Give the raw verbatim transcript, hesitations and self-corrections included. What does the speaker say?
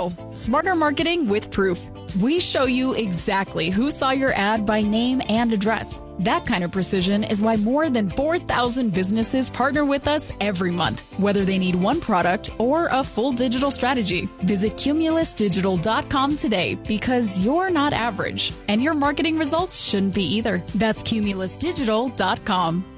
go. Smarter marketing with proof. We show you exactly who saw your ad by name and address. That kind of precision is why more than four thousand businesses partner with us every month, whether they need one product or a full digital strategy. Visit Cumulus Digital dot com today because you're not average, and your marketing results shouldn't be either. That's Cumulus Digital dot com.